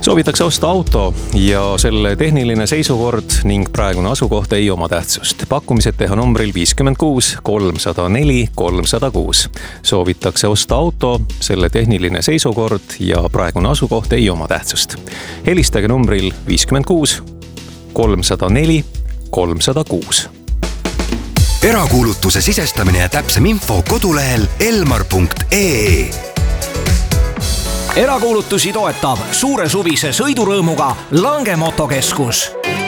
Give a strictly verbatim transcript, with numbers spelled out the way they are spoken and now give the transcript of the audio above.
Soovitakse osta auto ja selle tehniline seisukord ning praegune asukoht ei oma tähtsust. Pakkumised teha numbril viiskümmend kuus kolmsada neli kolmsada kuus. Soovitakse osta auto, selle tehniline seisukord ja praegune asukoht ei oma tähtsust. Helistage numbril viiskümmend kuus kolmsada neli kolmsada kuus. Erakuulutuse sisestamine ja täpsem info kodulehel elmar punkt ee. Erakuulutusi toetab suure suvise sõidurõõmuga Lange Motokeskus.